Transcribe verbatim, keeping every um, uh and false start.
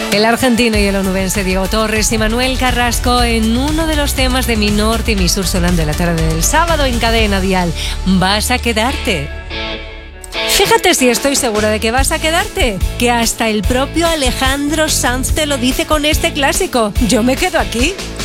El argentino y el onubense Diego Torres y Manuel Carrasco en uno de los temas de Mi Norte y Mi Sur sonando en la tarde del sábado en Cadena Dial. ¿Vas a quedarte? Fíjate si estoy segura de que vas a quedarte, que hasta el propio Alejandro Sanz te lo dice con este clásico. Yo me quedo aquí.